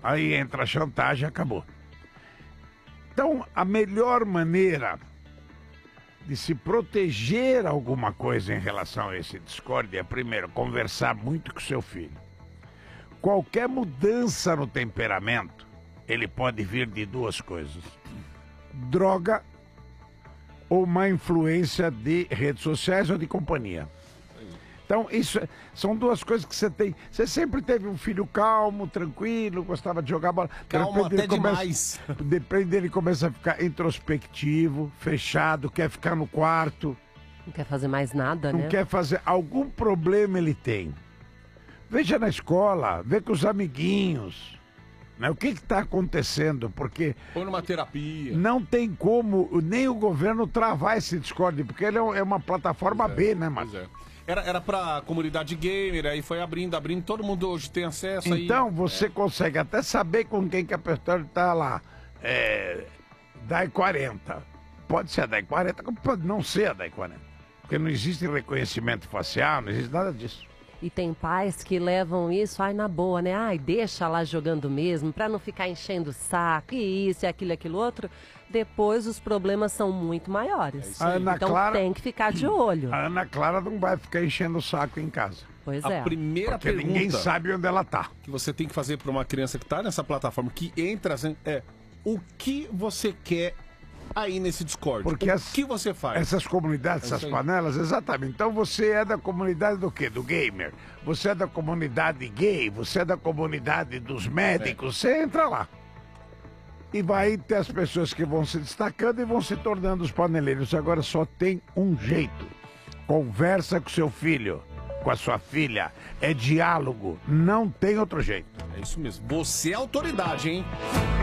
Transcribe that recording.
Aí entra a chantagem, acabou. Então, a melhor maneira de se proteger alguma coisa em relação a esse discórdia é, primeiro, conversar muito com seu filho. Qualquer mudança no temperamento, ele pode vir de duas coisas: droga ou má influência de redes sociais ou de companhia. Então, isso são duas coisas que você tem. Você sempre teve um filho calmo, tranquilo, gostava de jogar bola. Calmo até demais. De repente ele começa a ficar introspectivo, fechado, quer ficar no quarto. Não quer fazer mais nada, né? Não quer fazer. Algum problema ele tem. Veja na escola, vê com os amiguinhos. Né? O que está acontecendo? Porque põe numa terapia. Não tem como nem o governo travar esse Discord, porque ele é uma plataforma B, né, Marcos? Era pra comunidade gamer, aí foi abrindo, todo mundo hoje tem acesso. Então aí, você consegue até saber com quem que a pessoa está lá. DAI 40. Pode ser a DAI 40, como pode não ser a DAI 40. Porque não existe reconhecimento facial, não existe nada disso. E tem pais que levam isso, na boa, né? Deixa lá jogando mesmo, pra não ficar enchendo o saco, e isso, e aquilo outro. Depois os problemas são muito maiores. Então tem que ficar de olho. A Ana Clara não vai ficar enchendo o saco em casa. Pois é. A primeira porque pergunta ninguém sabe onde ela tá. Que você tem que fazer pra uma criança que tá nessa plataforma, que entra, é: o que você quer aí nesse Discord? Porque o que você faz? Essas comunidades, essas panelas, exatamente. Então você é da comunidade do quê? Do gamer. Você é da comunidade gay, você é da comunidade dos médicos. Você entra lá. E vai ter as pessoas que vão se destacando e vão se tornando os paneleiros. Agora só tem um jeito. Conversa com seu filho, com a sua filha. É diálogo. Não tem outro jeito. É isso mesmo. Você é autoridade, hein?